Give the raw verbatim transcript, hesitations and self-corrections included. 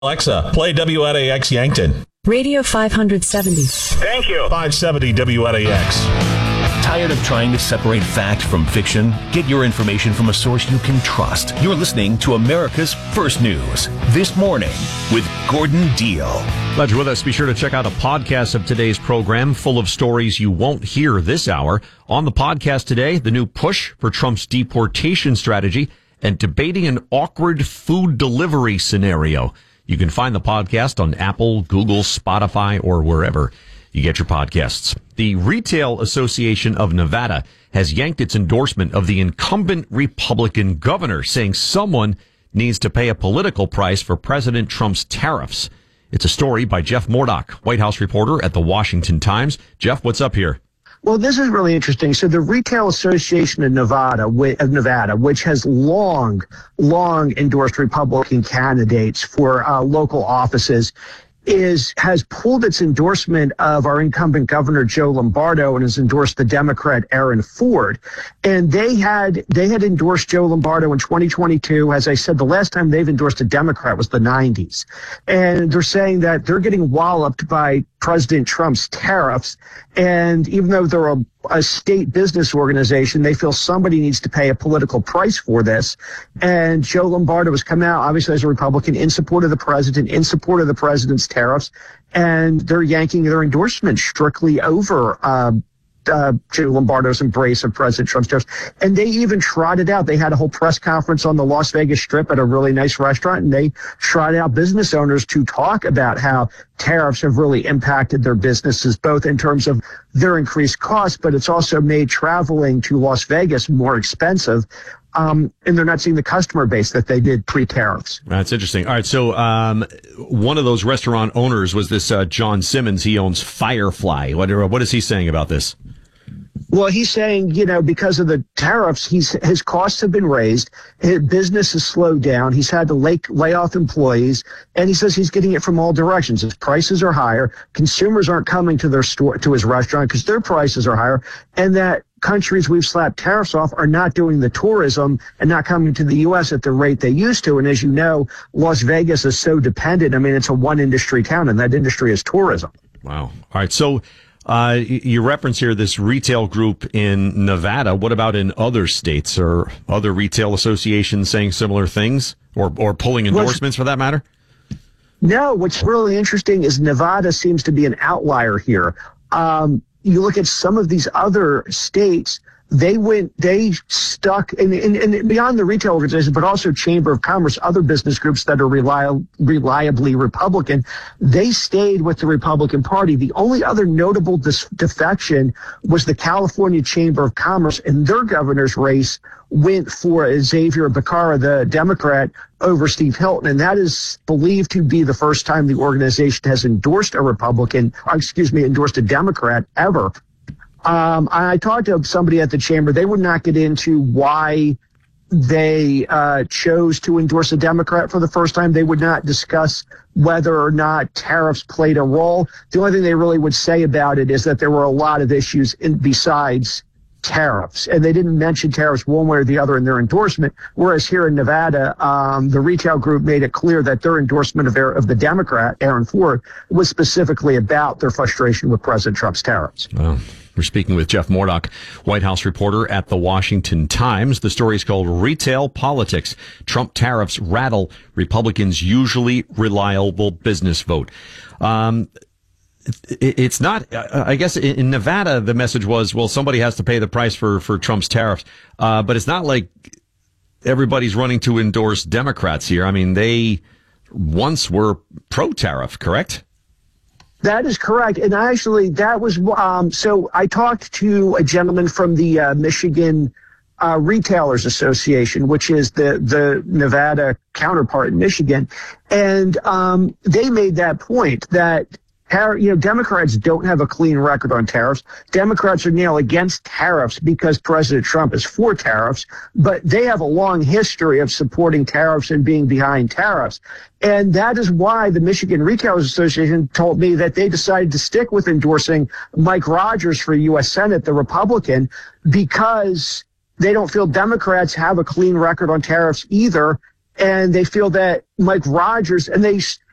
Alexa, play W N A X Yankton. Radio five seventy. Thank you. five seventy W N A X. Tired of trying to separate fact from fiction? Get your information from a source you can trust. You're listening to America's First News This Morning with Gordon Deal. Glad you're with us. Be sure to check out a podcast of today's program full of stories you won't hear this hour. On the podcast today, the new push for Trump's deportation strategy and debating an awkward food delivery scenario. You can find the podcast on Apple, Google, Spotify, or wherever you get your podcasts. The Retail Association of Nevada has yanked its endorsement of the incumbent Republican governor, saying someone needs to pay a political price for President Trump's tariffs. It's a story by Jeff Murdoch, White House reporter at the Washington Times. Jeff, what's up here? Well, this is really interesting. So the Retail Association of Nevada, of Nevada, which has long, long endorsed Republican candidates for uh, local offices, is has pulled its endorsement of our incumbent governor Joe Lombardo and has endorsed the Democrat Aaron Ford. And they had they had endorsed Joe Lombardo in twenty twenty-two. As I said, the last time they've endorsed a Democrat was the nineties. And they're saying that they're getting walloped by President Trump's tariffs. And even though they're a, a state business organization, they feel somebody needs to pay a political price for this. And Joe Lombardo has come out, obviously as a Republican, in support of the president, in support of the president's tariffs. And they're yanking their endorsement strictly over uh, Uh, Joe Lombardo's embrace of President Trump's tariffs. And they even trotted out, they had a whole press conference on the Las Vegas Strip at a really nice restaurant, and they trotted out business owners to talk about how tariffs have really impacted their businesses, both in terms of their increased costs, but it's also made traveling to Las Vegas more expensive. Um, and they're not seeing the customer base that they did pre-tariffs. That's interesting. All right, so um, one of those restaurant owners was this uh, John Simmons. He owns Firefly. What, what is he saying about this? Well, he's saying, you know, because of the tariffs, he's, his costs have been raised. His business has slowed down. He's had to lay, lay off employees. And he says he's getting it from all directions. His prices are higher. Consumers aren't coming to their store, to his restaurant because their prices are higher. And that countries we've slapped tariffs off are not doing the tourism and not coming to the U S at the rate they used to. And as you know, Las Vegas is so dependent. I mean, it's a one industry town, and that industry is tourism. Wow. All right. So uh, you reference here this retail group in Nevada. What about in other states or other retail associations saying similar things or, or pulling endorsements for that matter? No, what's really interesting is Nevada seems to be an outlier here. Um, You look at some of these other states, they went, they stuck, and, and, and beyond the retail organization, but also Chamber of Commerce, other business groups that are reliably, reliably Republican, they stayed with the Republican Party. The only other notable dis- defection was the California Chamber of Commerce, and their governor's race went for Xavier Becerra, the Democrat, over Steve Hilton. And that is believed to be the first time the organization has endorsed a Republican, or excuse me, endorsed a Democrat ever. Um, I talked to somebody at the chamber. They would not get into why they uh, chose to endorse a Democrat for the first time. They would not discuss whether or not tariffs played a role. The only thing they really would say about it is that there were a lot of issues in, besides tariffs, and they didn't mention tariffs one way or the other in their endorsement. Whereas here in Nevada, um, the retail group made it clear that their endorsement of, of the Democrat, Aaron Ford, was specifically about their frustration with President Trump's tariffs. Wow. We're speaking with Jeff Murdoch, White House reporter at the Washington Times. The story is called Retail Politics. Trump Tariffs Rattle Republicans' Usually Reliable Business Vote. Um, It's not, I guess in Nevada, the message was, well, somebody has to pay the price for, for Trump's tariffs. Uh, but it's not like everybody's running to endorse Democrats here. I mean, they once were pro-tariff, correct? That is correct. And actually, that was, um, so I talked to a gentleman from the uh, Michigan uh, Retailers Association, which is the, the Nevada counterpart in Michigan. And um, they made that point that, you know, Democrats don't have a clean record on tariffs. Democrats are now against tariffs because President Trump is for tariffs, but they have a long history of supporting tariffs and being behind tariffs. And that is why the Michigan Retailers Association told me that they decided to stick with endorsing Mike Rogers for U S Senate, the Republican, because they don't feel Democrats have a clean record on tariffs either. And they feel that Mike Rogers, and they